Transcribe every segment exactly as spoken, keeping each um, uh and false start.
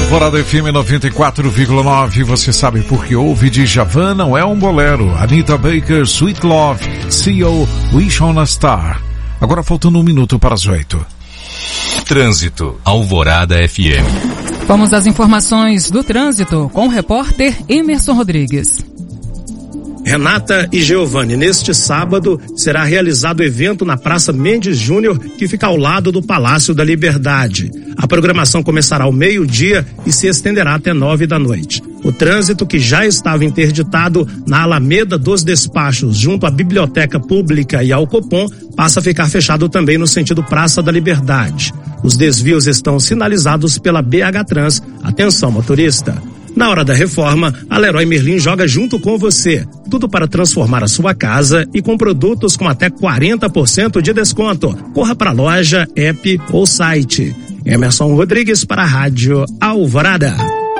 Alvorada F M noventa e quatro vírgula nove, você sabe por que ouve Djavan, não é um bolero. Anita Baker, Sweet Love, C E O, Wish on a Star. Agora faltando um minuto para as oito. Trânsito, Alvorada F M. Vamos às informações do trânsito com o repórter Emerson Rodrigues. Renata e Giovanni, neste sábado será realizado evento na Praça Mendes Júnior, que fica ao lado do Palácio da Liberdade. A programação começará ao meio-dia e se estenderá até nove da noite. O trânsito, que já estava interditado na Alameda dos Despachos, junto à Biblioteca Pública e ao Copom, passa a ficar fechado também no sentido Praça da Liberdade. Os desvios estão sinalizados pela B H Trans. Atenção, motorista. Na hora da reforma, a Leroy Merlin joga junto com você. Tudo para transformar a sua casa e com produtos com até quarenta por cento de desconto. Corra para a loja, app ou site. Emerson Rodrigues para a Rádio Alvorada.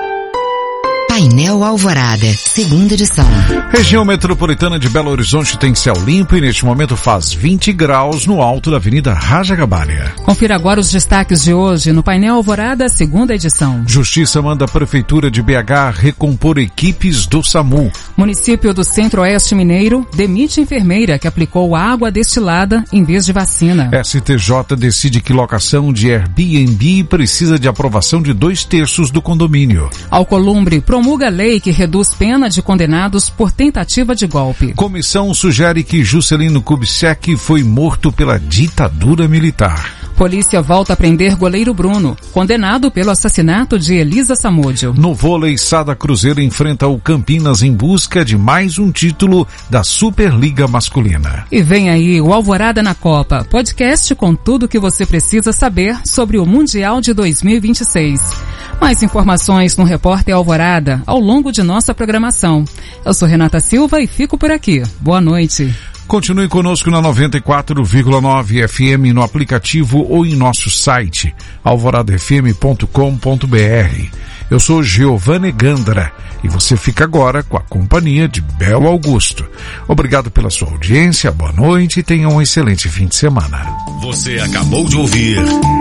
Painel Alvorada, segunda edição. Região metropolitana de Belo Horizonte tem céu limpo e neste momento faz vinte graus no alto da Avenida Rajagabalha. Confira agora os destaques de hoje no Painel Alvorada, segunda edição. Justiça manda a Prefeitura de B H recompor equipes do SAMU. Município do Centro-Oeste Mineiro demite enfermeira que aplicou água destilada em vez de vacina. S T J decide que locação de Airbnb precisa de aprovação de dois terços do condomínio. Alcolumbre promulga lei que reduz pena de condenados por tentativa de golpe. Comissão sugere que Juscelino Kubitschek foi morto pela ditadura militar. Polícia volta a prender goleiro Bruno, condenado pelo assassinato de Elisa Samúdio. No vôlei, Sada Cruzeiro enfrenta o Campinas em busca de mais um título da Superliga Masculina. E vem aí o Alvorada na Copa, podcast com tudo o que você precisa saber sobre o Mundial de dois mil e vinte e seis. Mais informações no Repórter Alvorada ao longo de nossa programação. Eu sou Renata Silva e fico por aqui. Boa noite. Continue conosco na noventa e quatro vírgula nove F M, no aplicativo ou em nosso site, alvorada f m ponto com ponto b r. Eu sou Giovanni Gandra e você fica agora com a companhia de Bel Augusto. Obrigado pela sua audiência, boa noite e tenha um excelente fim de semana. Você acabou de ouvir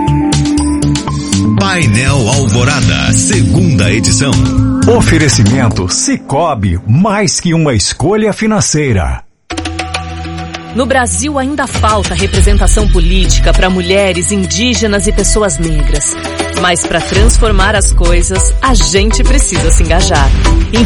Painel Alvorada, segunda edição. Oferecimento Sicoob, mais que uma escolha financeira. No Brasil ainda falta representação política para mulheres, indígenas e pessoas negras. Mas para transformar as coisas, a gente precisa se engajar.